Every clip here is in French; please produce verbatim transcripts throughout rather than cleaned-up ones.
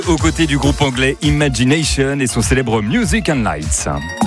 Aux côtés du groupe anglais Imagination et son célèbre Music and Lights.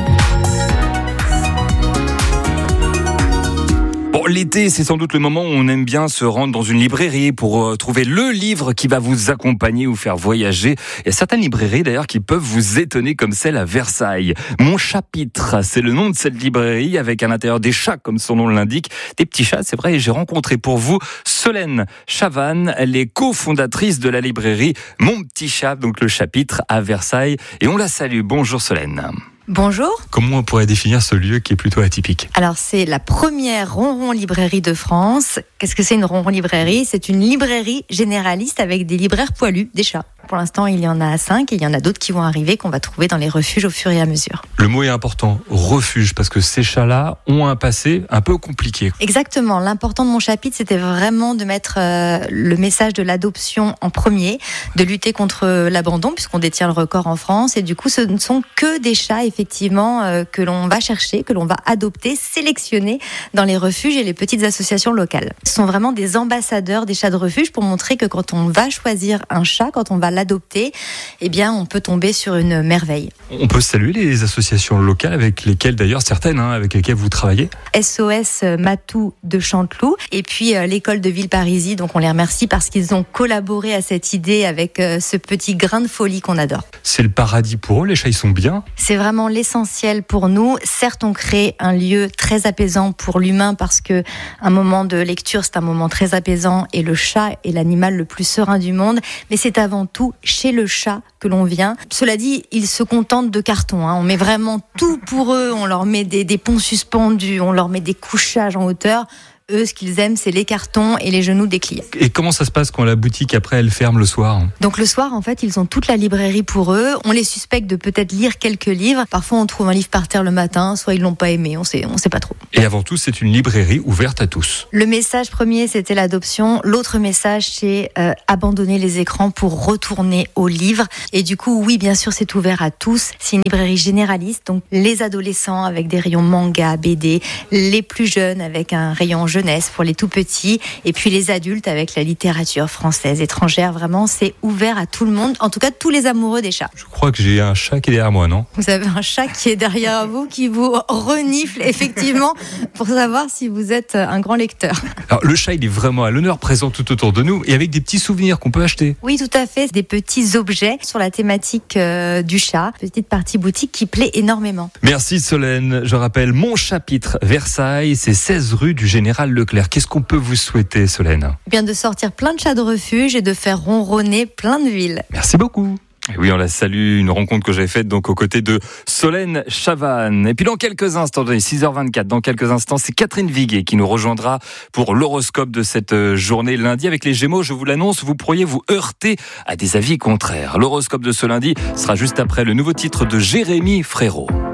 Bon, l'été, c'est sans doute le moment où on aime bien se rendre dans une librairie pour euh, trouver le livre qui va vous accompagner ou faire voyager. Il y a certaines librairies d'ailleurs qui peuvent vous étonner comme celle à Versailles. Mon chapitre, c'est le nom de cette librairie avec à l'intérieur des chats comme son nom l'indique. Des petits chats, c'est vrai, et j'ai rencontré pour vous Solène Chavannes, elle est cofondatrice de la librairie Mon Petit Chat, donc le chapitre à Versailles. Et on la salue. Bonjour Solène. Bonjour. Comment on pourrait définir ce lieu qui est plutôt atypique ? Alors c'est la première ronron librairie de France. Qu'est-ce que c'est une ronron librairie ? C'est une librairie généraliste avec des libraires poilus, des chats. Pour l'instant, il y en a cinq et il y en a d'autres qui vont arriver, qu'on va trouver dans les refuges au fur et à mesure. Le mot est important, refuge, parce que ces chats-là ont un passé un peu compliqué. Exactement. L'important de mon chapitre, c'était vraiment de mettre euh, le message de l'adoption en premier, de lutter contre l'abandon, puisqu'on détient le record en France. Et du coup, ce ne sont que des chats, effectivement, euh, que l'on va chercher, que l'on va adopter, sélectionner dans les refuges et les petites associations locales. Ce sont vraiment des ambassadeurs des chats de refuge pour montrer que quand on va choisir un chat, quand on va l'adopter, eh bien, on peut tomber sur une merveille. On peut saluer les associations locales avec lesquelles, d'ailleurs, certaines, hein, avec lesquelles vous travaillez. S O S Matou de Chanteloup et puis euh, l'école de Villeparisis. Donc, on les remercie parce qu'ils ont collaboré à cette idée avec euh, ce petit grain de folie qu'on adore. C'est le paradis pour eux, les chats, ils sont bien. C'est vraiment l'essentiel pour nous. Certes, on crée un lieu très apaisant pour l'humain parce que un moment de lecture, c'est un moment très apaisant et le chat est l'animal le plus serein du monde. Mais c'est avant tout chez le chat que l'on vient. Cela dit, ils se contentent de carton. Hein. On met vraiment tout pour eux. On leur met des, des ponts suspendus, on leur met des couchages en hauteur. Eux, ce qu'ils aiment, c'est les cartons et les genoux des clients. Et comment ça se passe quand la boutique, après, elle ferme le soir ? Donc le soir, en fait, ils ont toute la librairie pour eux. On les suspecte de peut-être lire quelques livres. Parfois, on trouve un livre par terre le matin, soit ils l'ont pas aimé, on sait, on sait pas trop. Et avant tout, c'est une librairie ouverte à tous. Le message premier, c'était l'adoption. L'autre message, c'est euh, abandonner les écrans pour retourner aux livres. Et du coup, oui, bien sûr, c'est ouvert à tous. C'est une librairie généraliste, donc les adolescents avec des rayons manga, B D, les plus jeunes avec un rayon jeunesse pour les tout petits, et puis les adultes avec la littérature française, étrangère. Vraiment, c'est ouvert à tout le monde, en tout cas tous les amoureux des chats. Je crois que j'ai un chat qui est derrière moi, non ? Vous avez un chat qui est derrière vous, qui vous renifle effectivement pour savoir si vous êtes un grand lecteur. Alors le chat, il est vraiment à l'honneur, présent tout autour de nous, et avec des petits souvenirs qu'on peut acheter. Oui, tout à fait, des petits objets sur la thématique euh, du chat, petite partie boutique qui plaît énormément. Merci Solène, je rappelle Mon Chapitre Versailles, c'est seize rue du Général Leclerc. Qu'est-ce qu'on peut vous souhaiter, Solène ? Bien de sortir plein de chats de refuge et de faire ronronner plein de villes. Merci beaucoup. Et oui, on la salue, une rencontre que j'ai faite donc aux côtés de Solène Chavannes. Et puis dans quelques instants, six heures vingt-quatre, dans quelques instants, c'est Catherine Viguet qui nous rejoindra pour l'horoscope de cette journée lundi. Avec les Gémeaux, je vous l'annonce, vous pourriez vous heurter à des avis contraires. L'horoscope de ce lundi sera juste après le nouveau titre de Jérémy Frérot.